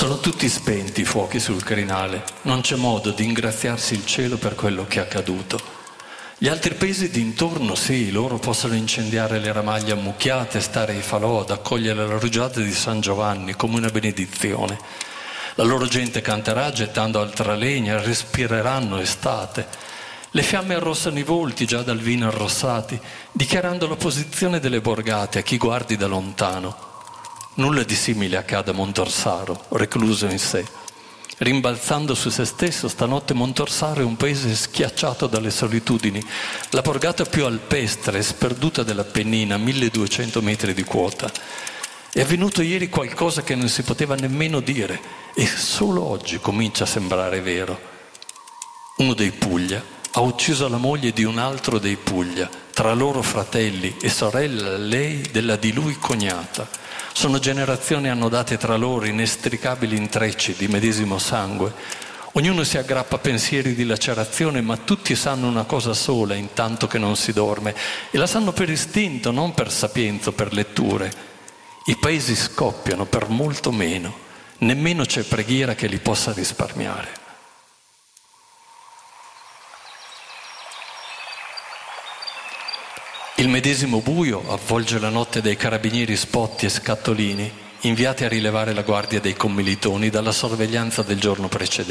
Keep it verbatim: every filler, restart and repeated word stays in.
Sono tutti spenti i fuochi sul crinale, non c'è modo di ingraziarsi il cielo per quello che è accaduto. Gli altri paesi d'intorno, sì, loro possono incendiare le ramaglie ammucchiate, stare ai falò, ad accogliere la rugiada di San Giovanni come una benedizione. La loro gente canterà gettando altra legna, respireranno estate. Le fiamme arrossano i volti già dal vino arrossati, dichiarando la posizione delle borgate a chi guardi da lontano. Nulla di simile accade a Montorsaro, recluso in sé. Rimbalzando su se stesso, stanotte Montorsaro è un paese schiacciato dalle solitudini, la borgata più alpestre e sperduta dell'Appennina, milleduecento metri di quota. È avvenuto ieri qualcosa che non si poteva nemmeno dire e solo oggi comincia a sembrare vero. Uno dei Puglia ha ucciso la moglie di un altro dei Puglia, tra loro fratelli e sorella lei della di lui cognata. Sono generazioni annodate tra loro, inestricabili intrecci di medesimo sangue. Ognuno si aggrappa a pensieri di lacerazione, ma tutti sanno una cosa sola intanto che non si dorme, e la sanno per istinto, non per sapienza o per letture. I paesi scoppiano per molto meno, nemmeno c'è preghiera che li possa risparmiare. Il medesimo buio avvolge la notte dei carabinieri Spotti e Scattolini, inviati a rilevare la guardia dei commilitoni dalla sorveglianza del giorno precedente.